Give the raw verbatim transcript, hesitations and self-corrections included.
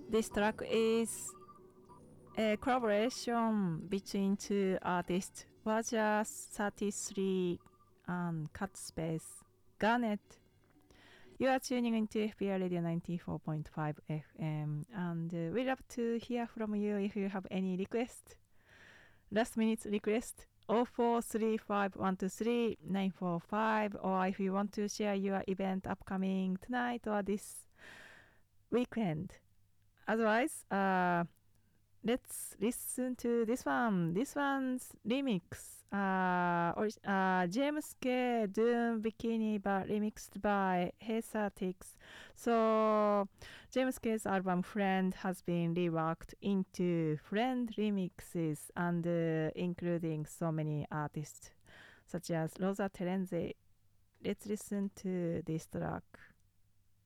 This track is a collaboration between two artists, Waja thirty-three and Cut Space Garnet. You are tuning into F B I Radio ninety-four point five F M, and uh, we love to hear from you if you have any request. Last minute request zero four three five one two three nine four five, or if you want to share your event upcoming tonight or this weekend. Otherwise, uh, let's listen to this one. This one's remix. Uh, or, uh, James K. Doom Bikini, but remixed by Hesatix. So, James K's album Friend has been reworked into Friend remixes and uh, including so many artists such as Rosa Terenzi. Let's listen to this track.